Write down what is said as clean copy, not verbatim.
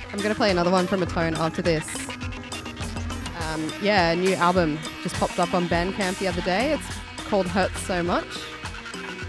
I'm going to play another one from Atone after this. A new album just popped up on Bandcamp the other day. It's called Hurts So Much.